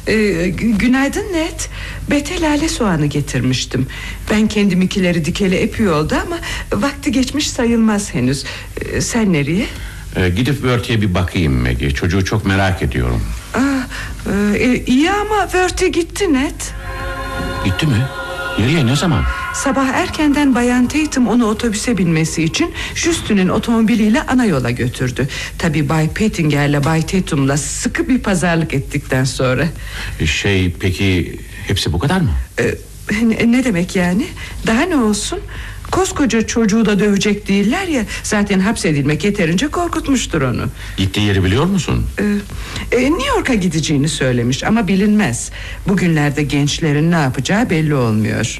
Günaydın Ned. Bete lale soğanı getirmiştim. Ben kendiminkileri dikeli epey oldu ama vakti geçmiş sayılmaz henüz. Sen nereye? Gidip Wörth'e bir bakayım Maggie. Çocuğu çok merak ediyorum. İyi ama Wörth'e gitti Ned. Gitti mi? Nereye, ne zaman? Sabah erkenden Bayan Tatum onu otobüse binmesi için Justin'in otomobiliyle ana yola götürdü. Tabii Bay Pettinger'le Bay Tatum'la sıkı bir pazarlık ettikten sonra. Peki hepsi bu kadar mı? Ne demek yani? Daha ne olsun? Koskoca çocuğu da dövecek değiller ya. Zaten hapsedilmek yeterince korkutmuştur onu. Gittiği yeri biliyor musun? New York'a gideceğini söylemiş ama bilinmez. Bugünlerde gençlerin ne yapacağı belli olmuyor.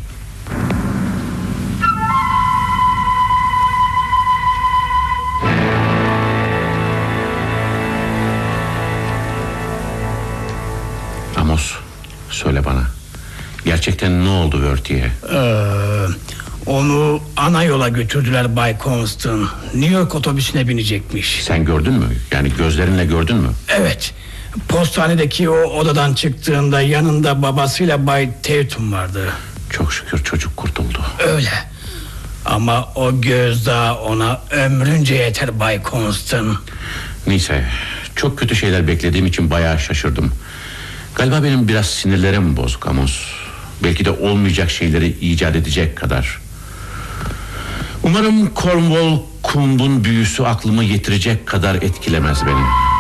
Amos, söyle bana. Gerçekten ne oldu Wörth'e? Onu ana yola götürdüler Bay Constant. New York otobüsüne binecekmiş. Sen gördün mü? Yani gözlerinle gördün mü? Evet. Postanedeki o odadan çıktığında yanında babasıyla Bay Tatum vardı. Çok şükür çocuk kurtuldu. Öyle. Ama o gözdağı ona ömrünce yeter Bay Constant. Neyse, çok kötü şeyler beklediğim için bayağı şaşırdım. Galiba benim biraz sinirlerim bozuk Amos. Belki de olmayacak şeyleri icat edecek kadar. Umarım Cornwall Kumb'un büyüsü aklımı yitirecek kadar etkilemez beni.